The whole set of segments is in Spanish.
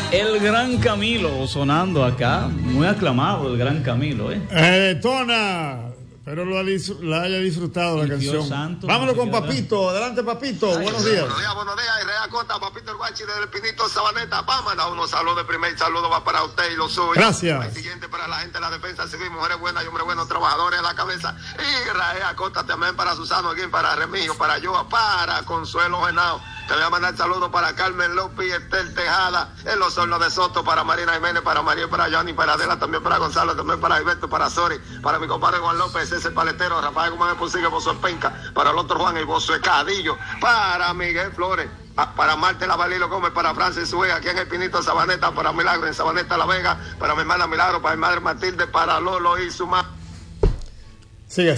El Gran Camilo sonando acá, muy aclamado el Gran Camilo, Tona, pero la haya disfrutado la canción. Santo, vámonos con Papito, adelante Papito, buenos días. Buenos días, Rea Costa, Papito el Guachi desde el Pinito Sabaneta. Vamos a dar unos saludos de primer saludo va para usted y los suyos. Gracias. El siguiente para la gente de la defensa civil, mujeres buenas y hombres buenos, trabajadores a la cabeza. Y Rea Costa también para Susano Aguín, para Remigio, para Yoa, para Consuelo Genao. Te voy a mandar saludos para Carmen López y Estel Tejada, en los hornos de Soto, para Marina Jiménez, para María, para Johnny, para Adela, también para Gonzalo, también para Alberto, para Sori, para mi compadre Juan López, ese paletero, Rafael Gómez Posigue, Bozo Penca, para el otro Juan y Bozo Cadillo, para Miguel Flores, para Marte Lavalilo Gómez, para Francis Sue, aquí en el Pinito Sabaneta, para Milagro en Sabaneta La Vega, para mi hermana Milagro, para mi madre Matilde, para Lolo y su madre. Siga,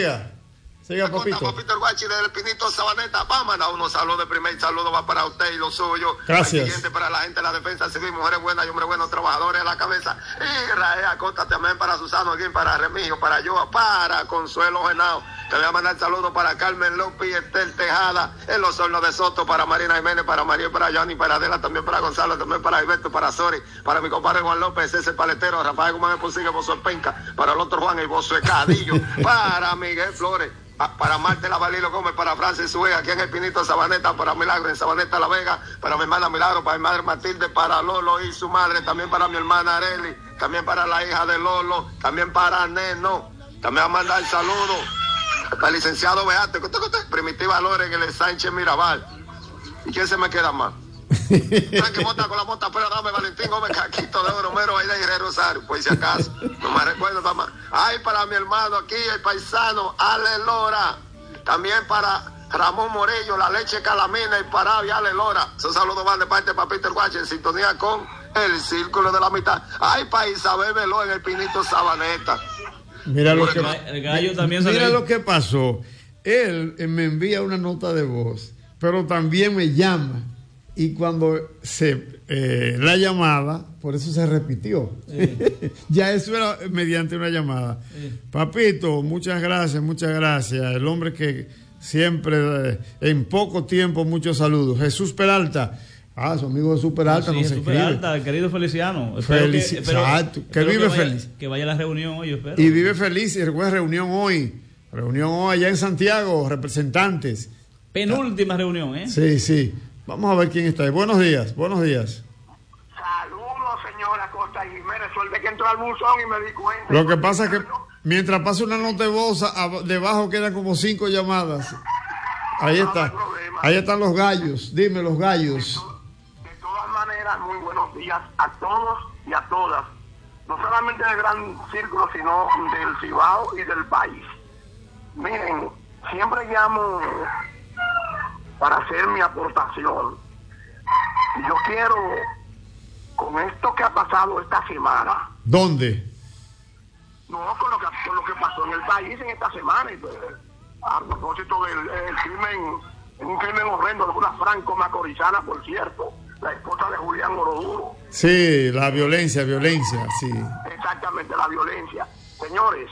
Papito. Papito el Guachi desde el Pinito Sabaneta. Vamos a dar unos saludos de primer saludo va para usted y los suyos. Gracias. El siguiente para la gente de la defensa civil, mujeres buenas y hombres buenos, trabajadores a la cabeza. Y Raea Costa también para Susano Aguín, para Remigio, para Yoa, para Consuelo Genao. Te voy a mandar saludos para Carmen López y Estel Tejada, en los hornos de Soto, para Marina Jiménez, para María, para Johnny, para Adela, también para Gonzalo, también para Alberto, para Sori, para mi compadre Juan López, ese paletero, Rafael Gómez Posigue, Bozo Penca, para el otro Juan y Bozo Cadillo, para Miguel Flores, para Marte Lavalilo Gómez, para Francis Sue, aquí en el Pinito Sabaneta, para Milagro en Sabaneta La Vega, para mi hermana Milagro, para mi madre Matilde, para Lolo y su madre, también para mi hermana Areli, también para la hija de Lolo, también para Neno, también a mandar saludos para el licenciado Beate, Primitiva Lore en el Sánchez Mirabal. ¿Y quién se me queda más? Frankie Mota con la mota, pero dame Valentín Gómez, Caquito de Romero, Aida y Rosario, pues si acaso, no me recuerdo nada más. Ay, para mi hermano aquí, el paisano, Ale Lora, también para Ramón Morello, la leche Calamina y para Ale Lora. Esos saludos van de parte de Papito el Guache en sintonía con el Círculo de la Mitad. Ay, para Isabel Veló en el Pinito Sabaneta. Mira lo que, el gallo también mira lo que pasó. Él me envía una nota de voz, pero también me llama. Y cuando la llamada, por eso se repitió. Ya eso era mediante una llamada. Papito, muchas gracias. El hombre que siempre, en poco tiempo, muchos saludos. Jesús Peralta. Su amigo Jesús Peralta nos escribe. Peralta, el querido Feliciano. Exacto, que vive feliz. Que vaya a la reunión hoy, yo espero. Y vive feliz, y recuerda reunión hoy allá en Santiago, representantes. Penúltima reunión, Sí. Vamos a ver quién está ahí. Buenos días. Saludos, señora Costa Jiménez. Suerte que entró al buzón y me di cuenta. Lo que pasa es que mientras pasa una nota de voz, debajo quedan como 5 llamadas. Ahí está. Ahí están los gallos. Dime, los gallos. De todas maneras, muy buenos días a todos y a todas. No solamente del Gran Círculo, sino del Cibao y del país. Miren, siempre llamo para hacer mi aportación. Yo quiero, con esto que ha pasado esta semana. ¿Dónde? No, con lo que pasó en el país en esta semana. A propósito del crimen, un crimen horrendo de una franco-macorizana, por cierto, la esposa de Julián Oroduro. Sí, la violencia, sí. Exactamente, la violencia. Señores,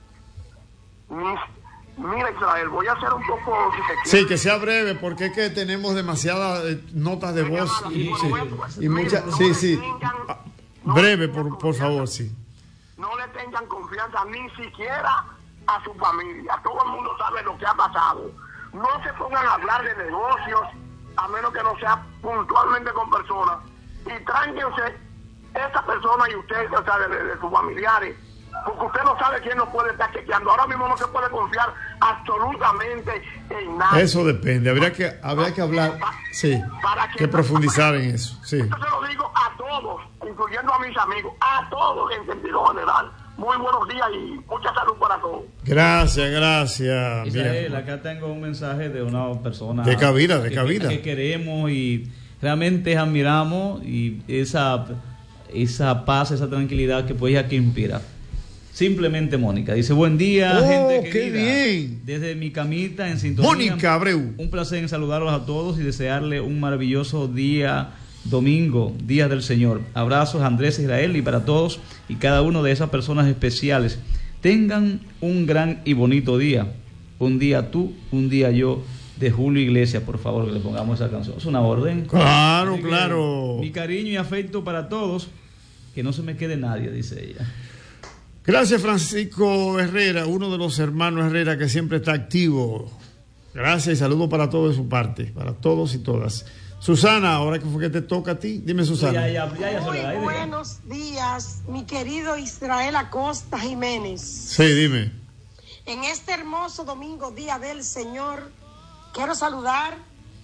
mira, Israel, voy a hacer un poco... Sí, que sea breve, porque es que tenemos demasiadas notas de voz y muchas... Sí. Breve, por favor, sí. No le tengan confianza ni siquiera a su familia. Todo el mundo sabe lo que ha pasado. No se pongan a hablar de negocios, a menos que no sea puntualmente con personas. Y tránquense esa persona y ustedes, o sea, de sus familiares, porque usted no sabe quién nos puede estar chequeando. Ahora mismo no se puede confiar absolutamente en nada. Eso depende, habría que hablar, que profundizar en eso. Sí. Yo se lo digo a todos, incluyendo a mis amigos, a todos en sentido general. Muy buenos días y mucha salud para todos. Gracias. Israel, acá tengo un mensaje de una persona de cabida que queremos y realmente admiramos, y esa paz, esa tranquilidad que pues ella que inspira. Simplemente Mónica dice: buen día, gente querida. ¡Qué bien! Desde mi camita en sintonía. Mónica Abreu. Un placer en saludarlos a todos y desearle un maravilloso día domingo, Día del Señor. Abrazos a Andrés Israel y para todos y cada uno de esas personas especiales. Tengan un gran y bonito día. Un día tú, un día yo, de Julio Iglesias, por favor, que le pongamos esa canción. Es una orden. Claro, Así que, claro. mi cariño y afecto para todos, que no se me quede nadie, dice ella. Gracias, Francisco Herrera, uno de los hermanos Herrera que siempre está activo. Gracias y saludos para todos de su parte, para todos y todas. Susana, ahora que fue que te toca a ti, dime, Susana. Muy buenos días, mi querido Israel Acosta Jiménez. Sí, dime. En este hermoso domingo, Día del Señor, quiero saludar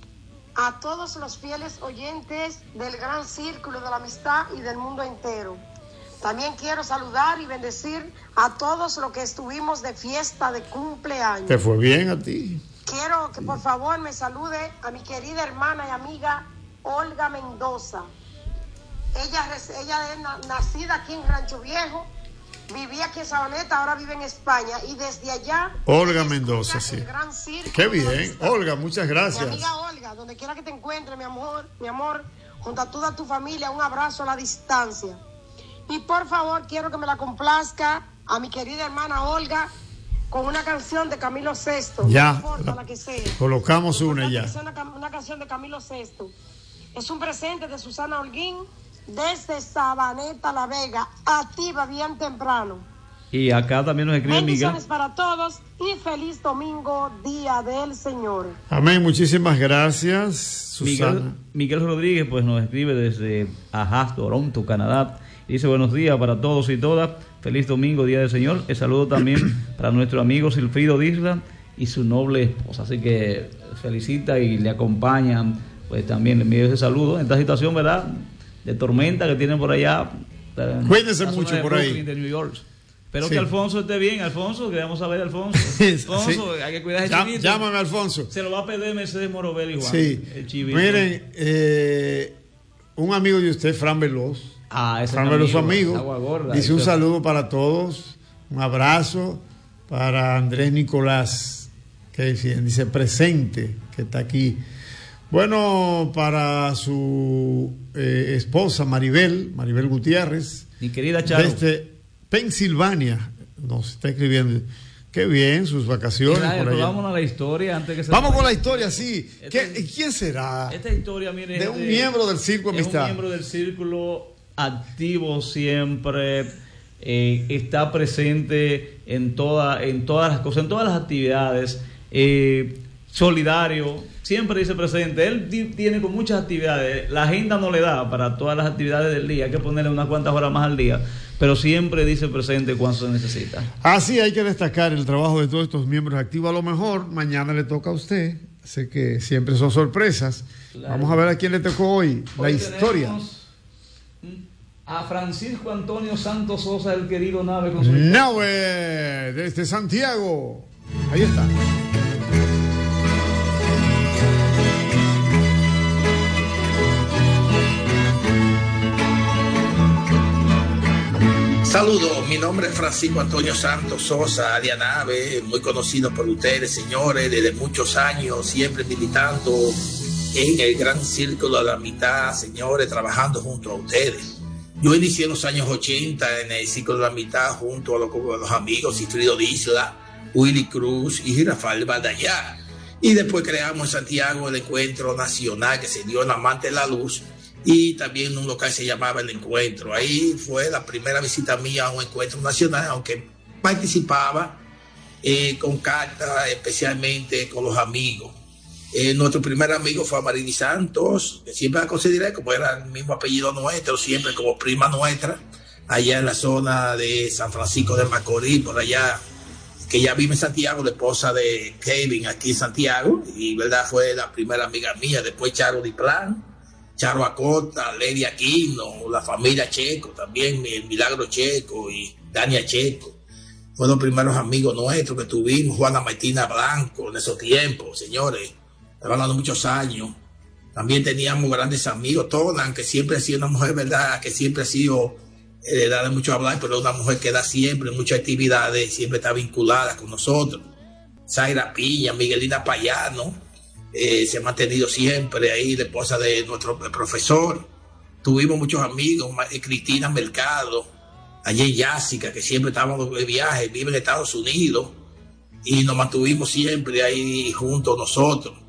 a todos los fieles oyentes del Gran Círculo de la Amistad y del mundo entero. También quiero saludar y bendecir a todos los que estuvimos de fiesta de cumpleaños. ¿Te fue bien a ti? Quiero que por favor me salude a mi querida hermana y amiga Olga Mendoza. Ella es nacida aquí en Rancho Viejo, vivía aquí en Sabaneta, ahora vive en España y desde allá... Olga Mendoza, sí. Qué bien, Olga, muchas gracias. Mi amiga Olga, donde quiera que te encuentres, mi amor, junto a toda tu familia, un abrazo a la distancia. Y por favor, quiero que me la complazca a mi querida hermana Olga con una canción de Camilo VI. Ya, no importa la que sea. Colocamos una ya. Una canción de Camilo VI. Es un presente de Susana Holguín desde Sabaneta, La Vega. Activa bien temprano. Y acá también nos escribe Miguel. Bendiciones para todos y feliz domingo, Día del Señor. Amén, muchísimas gracias, Susana. Miguel Rodríguez pues nos escribe desde Ajá, Toronto, Canadá. Dice buenos días para todos y todas. Feliz domingo, Día del Señor. El saludo también para nuestro amigo Silfrido Disla y su noble esposa. Así que felicita y le acompañan. Pues también le envío ese saludo en esta situación, ¿verdad?, de tormenta que tienen por allá. Cuídense mucho por Brooklyn, ahí. de New York. Espero Sí. que Alfonso esté bien. Alfonso, queremos saber de Alfonso. Alfonso, Sí. hay que cuidar ese chivito. Llámame, Alfonso. Se lo va a pedir Mercedes Morobel igual. Sí. El chivito. Miren, un amigo de usted, Fran Veloz. Ese Fran Veloz, su amigo. Agua Gorda, dice un eso. saludo para todos. Un abrazo para Andrés Nicolás, que dice presente, que está aquí. Bueno, para su esposa Maribel Gutiérrez. Mi querida Charo. Desde Pensilvania nos está escribiendo. Qué bien, sus vacaciones Israel, por allá. Vámonos a la historia antes que se... Vamos con la historia, sí. ¿Quién será? Esta historia, mire, De un miembro del Círculo es Amistad. un miembro del círculo activo siempre, está presente en todas las cosas, en todas las actividades, solidario, siempre dice presente. Él tiene con muchas actividades, la agenda no le da para todas las actividades del día, hay que ponerle unas cuantas horas más al día, pero siempre dice presente cuando se necesita. Así hay que destacar el trabajo de todos estos miembros activos. A lo mejor mañana le toca a usted, sé que siempre son sorpresas. Claro. Vamos a ver a quién le tocó hoy la historia. A Francisco Antonio Santos Sosa, el querido Nave, con su Nave, desde Santiago. Ahí está. Saludos, mi nombre es Francisco Antonio Santos Sosa, alias Nave, muy conocido por ustedes, señores, desde muchos años, siempre militando en el Gran Círculo de la Amistad, señores, trabajando junto a ustedes. Yo inicié en los años 80 en el Círculo de la Amistad junto a los amigos Cifrido Disla, Willy Cruz y Rafael Baldayar. Y después creamos en Santiago el Encuentro Nacional que se dio en Amante de la Luz, y también un local se llamaba El Encuentro. Ahí fue la primera visita mía a un encuentro nacional, aunque participaba con cartas, especialmente con los amigos. Nuestro primer amigo fue Amarini Santos, que siempre la consideré como era el mismo apellido nuestro, siempre como prima nuestra, allá en la zona de San Francisco de Macorís, por allá, que ya vive en Santiago, la esposa de Kevin aquí en Santiago, y verdad fue la primera amiga mía. Después Charo Diplán, Charo Acosta, Lady Aquino, la familia Checo, también el Milagro Checo y Dania Checo. Fueron los primeros amigos nuestros que tuvimos, Juana Martina Blanco, en esos tiempos, señores, hablando muchos años. También teníamos grandes amigos, Tonan, que siempre ha sido una mujer, verdad, que siempre ha sido, da de mucho hablar, pero una mujer que da siempre en muchas actividades, siempre está vinculada con nosotros. Zaira Piña, Miguelina Payano, se ha mantenido siempre ahí, la esposa de nuestro profesor. Tuvimos muchos amigos, Cristina Mercado, allí en Yásica, que siempre estábamos de viaje, vive en Estados Unidos, y nos mantuvimos siempre ahí juntos nosotros.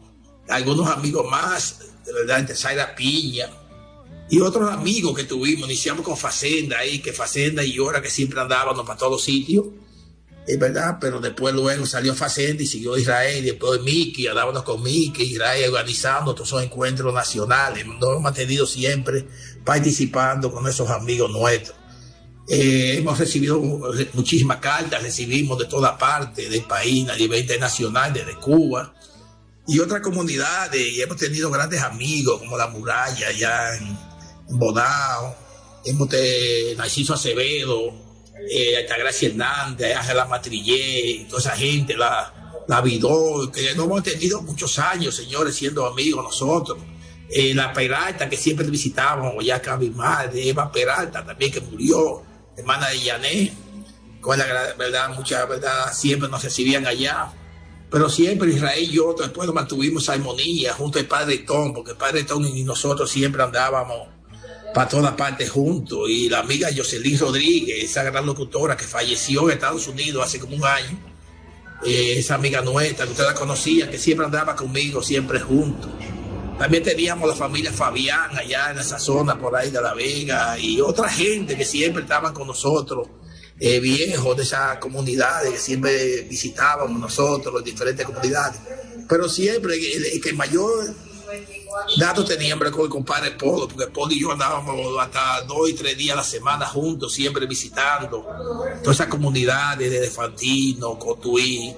algunos amigos más, de verdad, entre Zaira Piña y otros amigos que tuvimos. Iniciamos con Facenda ahí, que Facenda y yo era que siempre andábamos para todos sitios, es verdad, pero después luego salió Facenda y siguió Israel, y después Miki, andábamos con Miki, Israel organizando todos esos encuentros nacionales. Nos hemos mantenido siempre participando con esos amigos nuestros. Hemos recibido muchísimas cartas, recibimos de toda parte del país, a nivel internacional, desde Cuba y otras comunidades, y hemos tenido grandes amigos como La Muralla allá en Bonao, hemos tenido Narciso Acevedo, Altagracia Hernández, Ángela Matrillé, toda esa gente, la Vidor, que nos hemos tenido muchos años, señores, siendo amigos nosotros. La Peralta, que siempre visitábamos, ya Cabimar, de Eva Peralta también, que murió, hermana de Yané, con la verdad, mucha verdad, siempre nos recibían allá. Pero siempre Israel y yo después nos mantuvimos armonía junto al Padre Tom, porque el Padre Tom y nosotros siempre andábamos para todas partes juntos. Y la amiga Jocelyn Rodríguez, esa gran locutora que falleció en Estados Unidos hace como un año, esa amiga nuestra, que usted la conocía, que siempre andaba conmigo, siempre juntos. También teníamos la familia Fabián allá en esa zona por ahí de La Vega, y otra gente que siempre estaban con nosotros, viejos de esas comunidades que siempre visitábamos nosotros, las diferentes comunidades. Pero siempre el que mayor dato teníamos con el compadre Polo, porque Polo y yo andábamos hasta 2 y 3 días a la semana juntos, siempre visitando todas esas comunidades de Fantino, Cotuí,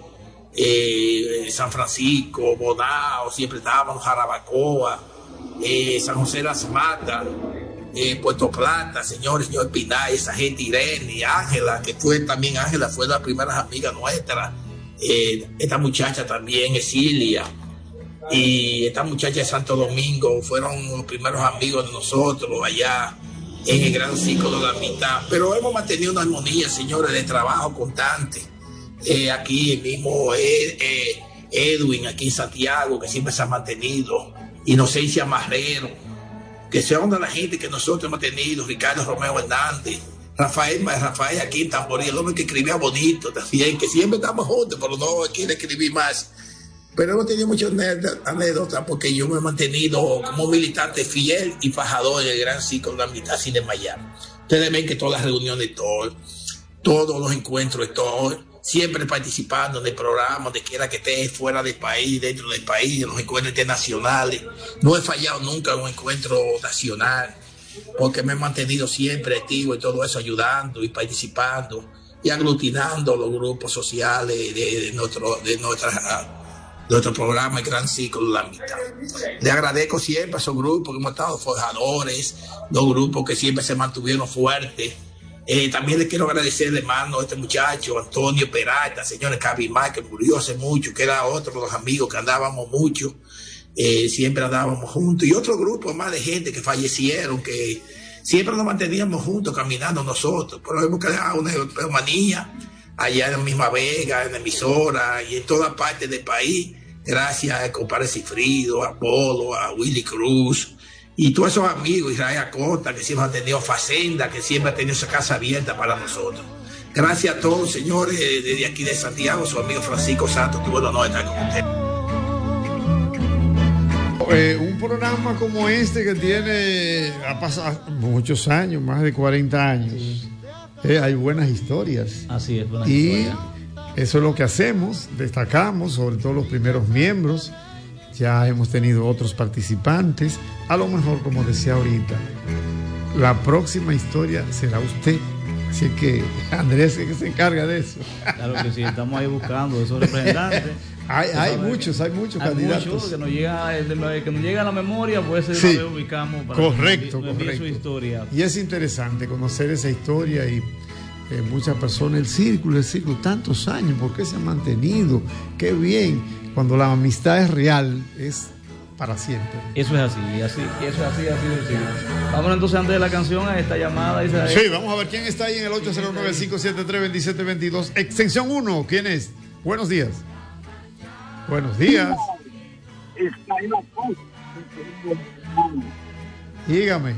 San Francisco, Bonao, siempre estábamos, Jarabacoa, San José de las Matas, Puerto Plata, señor Pinar, esa gente, Irene, Ángela, que fue también, Ángela fue la primera amiga nuestra, esta muchacha también, Esilia, y esta muchacha de Santo Domingo, fueron los primeros amigos de nosotros allá en el gran ciclo de la mitad. Pero hemos mantenido una armonía, señores, de trabajo constante. Aquí el mismo Edwin, aquí en Santiago, que siempre se ha mantenido, Inocencia Marrero, que son de la gente que nosotros hemos tenido, Ricardo Romeo Hernández, Rafael aquí en Tamboril, el hombre que escribía bonito también, que siempre estamos juntos, pero no quiere escribir más. Pero hemos tenido muchas anécdotas porque yo me he mantenido como militante fiel y fajador en el gran ciclo de la mitad sin desmayar. Ustedes ven que todas las reuniones, todos los encuentros, siempre participando en el programa, donde quiera que esté, fuera del país, dentro del país, en los encuentros internacionales. No he fallado nunca en un encuentro nacional, porque me he mantenido siempre activo y todo eso, ayudando y participando y aglutinando los grupos sociales de nuestro programa, el Gran Ciclo de la Mitad. Le agradezco siempre a esos grupos que hemos estado, forjadores, los grupos que siempre se mantuvieron fuertes. También le quiero agradecer, hermano, a este muchacho, Antonio Peralta, señor Cabimar, que murió hace mucho, que era otro de los amigos que andábamos mucho, siempre andábamos juntos, y otro grupo más de gente que fallecieron, que siempre nos manteníamos juntos, caminando nosotros, pero hemos creado una hermanía allá en la misma Vega, en la emisora, y en todas partes del país, gracias al compadre Cifrido, a Polo, a Willy Cruz, y todos esos amigos, Israel Acosta, que siempre han tenido Facenda, que siempre ha tenido esa casa abierta para nosotros. Gracias a todos, señores, desde aquí de Santiago, su amigo Francisco Santos, tuvo el honor de estar con ustedes. Un programa como este que ha pasado muchos años, más de 40 años, hay buenas historias. Así es, buenas historias. Y eso es lo que hacemos, destacamos, sobre todo los primeros miembros. Ya hemos tenido otros participantes. A lo mejor, como decía ahorita, la próxima historia será usted. Así que Andrés es que se encarga de eso. Claro que sí, estamos ahí buscando esos representantes. hay muchos candidatos. Muchos que nos llega a la memoria, pues sí, lo ubicamos para correcto. su historia. Y es interesante conocer esa historia y muchas personas, el círculo, tantos años, ¿por qué se ha mantenido? Qué bien. Cuando la amistad es real, es para siempre. Eso es así. Vamos entonces, antes de la canción, a esta llamada. Israel. Sí, vamos a ver quién está ahí en el 809-573-2722. Extensión 1, ¿quién es? Buenos días. Buenos días. Dígame.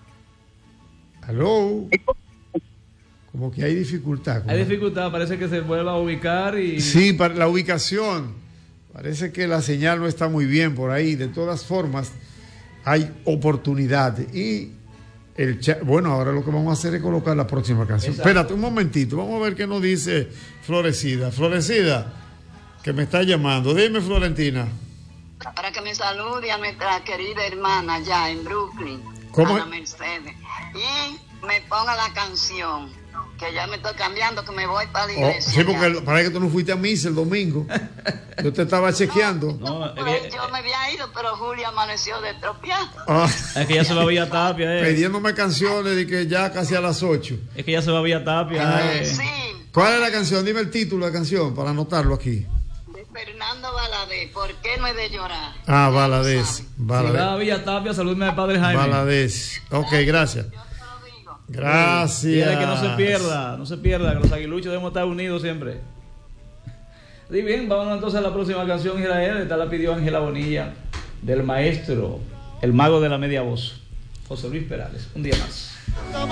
Aló. Como que hay dificultad. Hay dificultad, parece que se vuelva a ubicar y... Sí, para la ubicación. Parece que la señal no está muy bien por ahí. De todas formas, hay oportunidades. Y bueno, ahora lo que vamos a hacer es colocar la próxima canción. Exacto. Espérate un momentito, vamos a ver qué nos dice Florecida. Florecida, que me está llamando. Dime, Florentina. Para que me salude a nuestra querida hermana allá en Brooklyn, ¿Cómo? Ana Mercedes. Y me ponga la canción, que ya me estoy cambiando, que me voy para la iglesia. Sí, porque parece que tú no fuiste a misa el domingo. Yo te estaba chequeando. No, yo me había ido, pero Julia amaneció de tropiar. Es que ya se va vía Tapia. Pidiéndome canciones de que ya casi a las 8. Es que ya se va vía Tapia. Sí. ¿Cuál es la canción? Dime el título de la canción para anotarlo aquí. De Fernando Valadez, ¿por qué no he de llorar? Ah, Valadez. Si va vía Tapia, saludme al padre Jaime. Valadez. Ok, gracias. Gracias. Dígale que no se pierda, que los aguiluchos debemos estar unidos siempre. Y bien, vámonos entonces a la próxima canción, Israel. Esta la pidió Ángela Bonilla, del maestro, el mago de la media voz, José Luis Perales. Un día más.